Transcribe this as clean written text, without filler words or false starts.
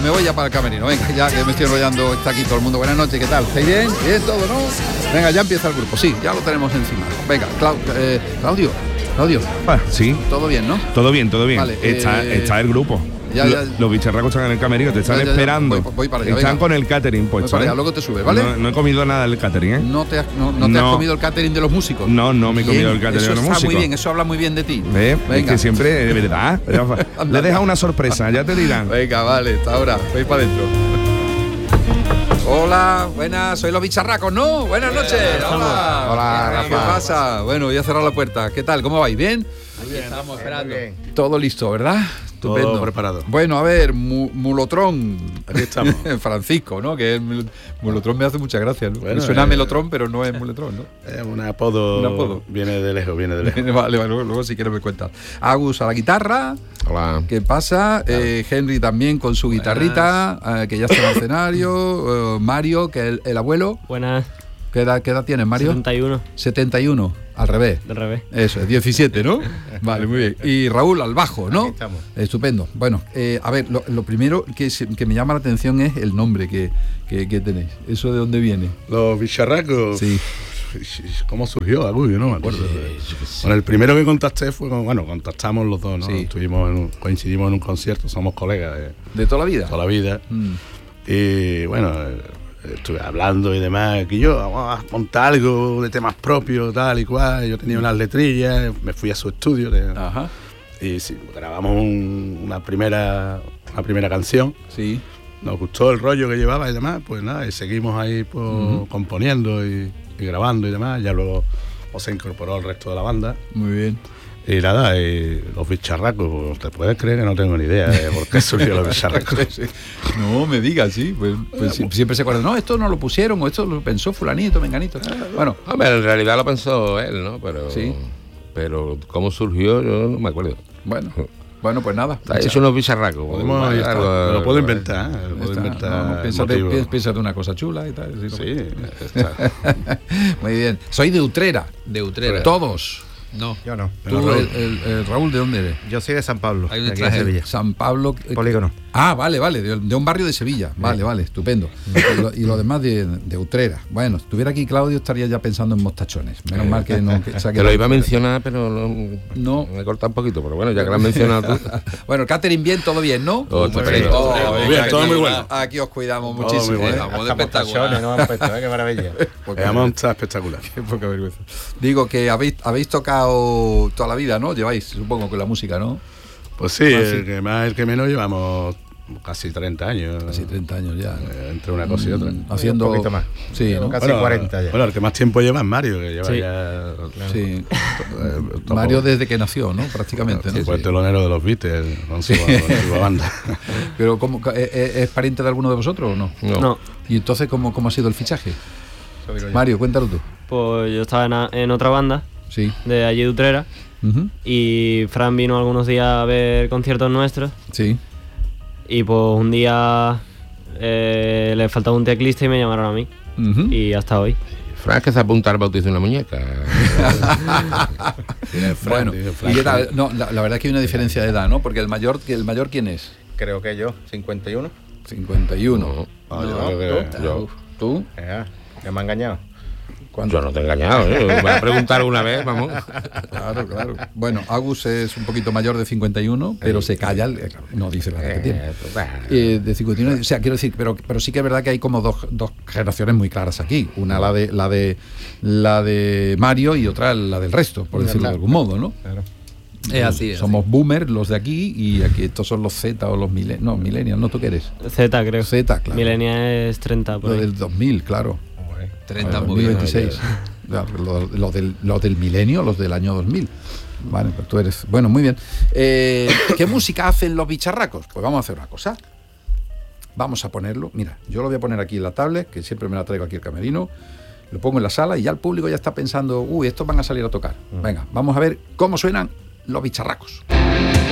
me voy ya para el camerino. Venga, ya que me estoy enrollando, está aquí todo el mundo. Buenas noches, ¿qué tal? ¿Estáis bien? ¿Bien todo, no? Venga, ya empieza el grupo. Sí, ya lo tenemos encima. Venga, Claudio. Sí. Todo bien, ¿no? Todo bien. Vale, está el grupo. Ya. Los bicharracos están en el camerino, te están esperando. Voy para allá, están venga. con el catering puesto. Voy para allá, luego te subes, ¿vale? No he comido nada del catering, ¿eh? ¿No te has comido el catering de los músicos? No me he comido el catering de los músicos. Está muy bien, eso habla muy bien de ti. Es Venga. que siempre, de verdad. Le he dejado una sorpresa, ya te dirán. Venga, vale, hasta ahora. Voy para adentro. Hola, buenas, soy los bicharracos, ¿no? Buenas noches. Hola. Hola, ¿Qué pasa? Bueno, voy a cerrar la puerta. ¿Qué tal? ¿Cómo vais? ¿Bien? Estamos esperando. Todo listo, ¿verdad? Estupendo. Todo preparado. Bueno, a ver, Mulotrón. Aquí estamos. Francisco, ¿no? Que Mulotrón me hace mucha gracia, ¿no? Bueno, Me suena a Melotrón, pero no es Mulotrón, ¿no? Es un apodo. Viene de lejos. Vale, luego si quieres me cuentas. Agus a la guitarra. Hola. ¿Qué pasa? Henry también con su guitarrita, que ya está en el escenario. Mario, que es el abuelo. Buenas. ¿Qué edad tienes, Mario? 71. 71, al revés. Del revés. Eso, es 17, ¿no? Vale, muy bien. Y Raúl al bajo, ¿no? Aquí estamos. Estupendo. Bueno, a ver, lo primero que me llama la atención es el nombre que tenéis. ¿Eso de dónde viene? Los bicharracos. Sí. ¿Cómo surgió? Yo no me acuerdo. Bueno, el primero que contacté fue contactamos los dos, ¿no? Sí. Coincidimos en un concierto, somos colegas ¿De toda la vida? toda la vida. Y bueno, estuve hablando y demás, que yo vamos a montar algo de temas propios, tal y cual. Yo tenía unas letrillas, me fui a su estudio Ajá. y sí, grabamos una primera canción. Sí. Nos gustó el rollo que llevaba y demás, pues nada, y seguimos ahí pues, componiendo y grabando y demás. Ya luego se incorporó el resto de la banda. Muy bien. Y nada, los bicharracos, pues, ¿te puedes creer que no tengo ni idea de por qué surgió los bicharracos? No me digas, sí. Pues siempre se acuerdan, no, esto no lo pusieron, o esto lo pensó fulanito, menganito. Bueno. Hombre, en realidad lo pensó él, ¿no? Pero, Sí. Pero cómo surgió, yo no me acuerdo. Bueno, pues nada. Está hecho unos bicharracos. Podemos, ahí está. Me lo puedo inventar, ¿eh? Lo puedo inventar. Piénsate una cosa chula y tal. Sí, Está. Muy bien. Soy de Utrera. De Utrera. Todos. No. Yo no. Tú, el Raúl, ¿de dónde eres? Yo soy de San Pablo, Hay un de aquí de extranjero. Sevilla. San Pablo. Polígono. Vale, de un barrio de Sevilla. Vale, estupendo. Y lo demás de Utrera. Bueno, si estuviera aquí Claudio estaría ya pensando en mostachones. Menos mal que no. Te lo iba a mencionar, pero No. me he cortado un poquito. Pero bueno, ya que lo has mencionado tú. Bueno, el catering bien, todo bien, ¿no? Todo Muy estupendo. bien. Muy bien, todo muy bueno. Aquí os cuidamos Todo muchísimo. muy bueno. Vamos de Hasta mostachones no han puesto, qué maravilla. Está espectacular. Qué poca vergüenza. Digo que habéis tocado toda la vida, ¿no? Lleváis, supongo, con la música, ¿no? Pues sí, el que más, el que menos llevamos casi 30 años. Casi 30 años ya. Entre una cosa y otra. Haciendo. Un poquito más. Sí, ¿no? Casi 40 ya. Bueno, el que más tiempo lleva es Mario, que lleva Sí. ya. Sí. Mario desde que nació, ¿no? Prácticamente, ¿no? Fue el telonero de los Beatles con su banda. Pero ¿cómo, ¿es pariente de alguno de vosotros o no? No. ¿Y entonces cómo ha sido el fichaje? Mario, cuéntalo tú. Pues yo estaba en otra banda Sí. de allí de Utrera Ujú. y Fran vino algunos días a ver conciertos nuestros Sí. y pues un día le faltaba un teclista y me llamaron a mí Ujú. y hasta hoy. Fran, que se apunta al bautizo de una muñeca. Bueno, ¿y qué tal? No, la verdad es que hay una diferencia de edad, ¿no? Porque el mayor ¿quién es? Creo que yo, 51. 51. Yo creo que yo. ¿Tú? Ya me ha engañado. Yo no te he engañado, ¿eh? Me voy a preguntar una vez, vamos. Claro. Bueno, Agus es un poquito mayor de 51, pero se calla, no dice la edad que tiene. De 51, o sea, quiero decir, pero sí que es verdad que hay como dos generaciones muy claras aquí. Una la de Mario y otra la del resto, por decirlo de algún modo, ¿no? Claro. Es así. Somos boomers los de aquí y aquí estos son los Z o los millennials, ¿no? ¿Tú qué eres? Z, creo. Z, claro. Milenia es 30 por Lo ahí. del 2000, claro. 30 muy bien. 2026. Los del milenio, los del año 2000. Vale, pues tú eres. Bueno, muy bien. ¿Qué música hacen los bicharracos? Pues vamos a hacer una cosa. Vamos a ponerlo. Mira, yo lo voy a poner aquí en la tablet, que siempre me la traigo aquí el camerino. Lo pongo en la sala y ya el público ya está pensando, estos van a salir a tocar. Venga, vamos a ver cómo suenan los bicharracos.